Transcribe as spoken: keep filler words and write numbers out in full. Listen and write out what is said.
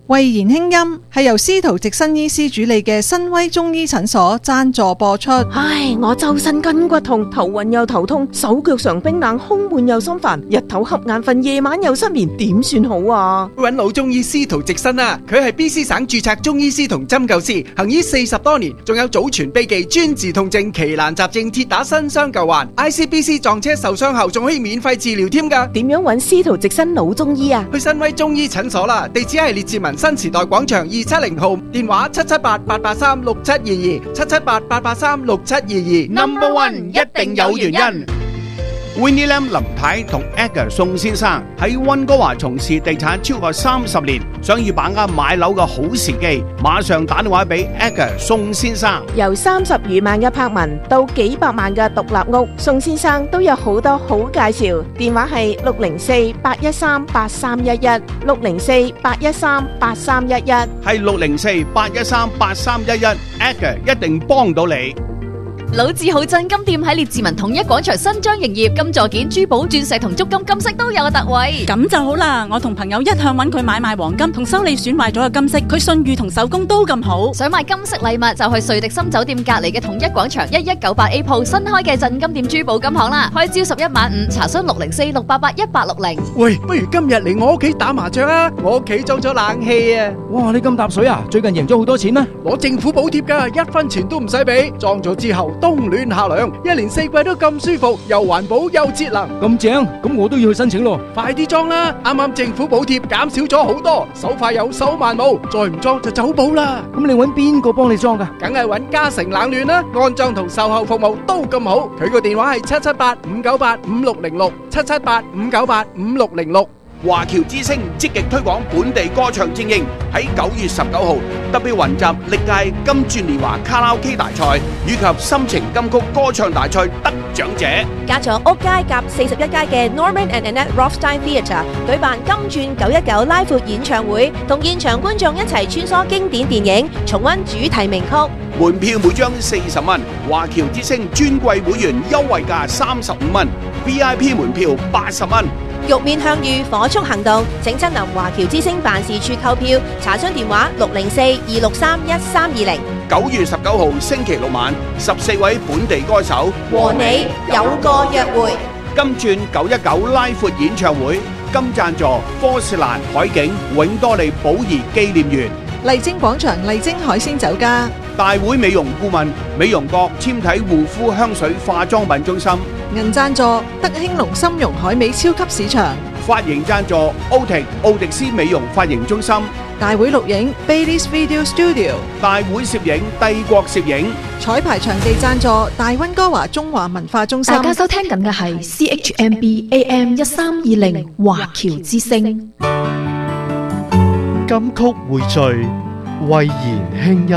慧言輕音係由司徒直新醫師主理嘅新威中醫診所贊助播出。 唉，我周身筋骨痛，頭暈又頭痛，手腳常冰冷，胸悶又心煩，日頭瞌眼瞓，夜晚又失眠，點算好啊？ 搵老中醫司徒直新啊，佢係 B C 省註冊中醫師同針灸師，行醫四十多年，仲有祖傳秘技專治痛症、奇難雜症，鐵打新傷舊患。I C B C 撞車受傷後仲可以免費治療添㗎。 點樣搵司徒直新老中醫啊？ 去新威中醫診所啦，地址係列治文新時代廣場二七零號，電話七七八八八三六七二二，七七八八八三六七二二。 Number One 一定有原因。Winnie Lam 林太同 Edgar 宋先生喺溫哥華從事地產超過三十年，想要把握買樓嘅好時機，馬上打電話俾 Edgar 宋先生。 由三十餘萬嘅柏文到幾百萬嘅獨立屋，宋先生都有好多好介紹。電話係六零四八一三八三一一，六零四八一三八三一一， 係六零四八一三八三一一 ，Edgar 一定幫到你。 老字號鎮金店喺列治文統一廣場新張營業，金座件、珠寶、鑽石同足金金飾都有特惠。 咁就好啦，我同朋友一向揾佢買賣黃金同修理損壞咗嘅金飾，佢信譽同手工都咁好。 想買金飾禮物就去瑞迪森酒店隔籬嘅統一廣場一一九八 A 鋪新開嘅鎮金店珠寶金行啦，開朝十一晚五，查詢六零四六八八一八六零。 喂，不如今日嚟我屋企打麻雀啊！我屋企裝咗冷氣啊！ 哇，你咁搭水啊？最近贏咗好多錢咩？ 攞政府補貼噶，一分錢都唔使俾，裝咗之後冬暖夏涼，一年四季都咁舒服，又環保又節能， 咁正，咁我都要去申請咯。 快啲裝啦！啱啱政府補貼減少咗好多，手快有手慢冇，再唔裝就走寶啦。 咁你搵邊個幫你裝噶？ 梗係搵嘉誠冷暖啦，安裝同售後服務都咁好。佢個電話係七七八五九八五六零六，七七八五九八五六零六。 華僑之聲積極推廣本地歌唱精英，喺九月十九號特別雲集歷屆金鑽年華卡拉 OK 大賽以及心情金曲歌唱大賽得獎者， 加咗屋街夾四十一街嘅 Norman and Annette Rothstein Theatre 舉辦金鑽九一九拉闊演唱會，同現場觀眾一齊穿梭經典電影，重溫主題名曲。 門票每張四十蚊，華僑之聲尊貴會員優惠價三十五蚊 ，V I P 門票八十蚊。 玉面向隅，火速行動，請親臨華僑之聲辦事處購票，查詢電話六零四二六三一三二零。 九月十九號星期六晚，十四位本地歌手和你有個約會。 金鑽九一九拉闊演唱會，金贊助科士蘭海景永多利寶儀紀念園。 麗晶廣場麗晶海鮮酒家。 大會美容顧問美容閣纖體護膚香水化妝品中心。 銀贊助德興隆參茸海味超級市場。 髮型贊助奧迪奧迪斯美容髮型中心。 大會錄影 Baileys Video Studio。 大會攝影帝國攝影。 彩排場地贊助大溫哥華中華文化中心。 大家收聽緊嘅係 C H M B A M 一三二零華僑之聲。 金曲匯聚，慧言輕音。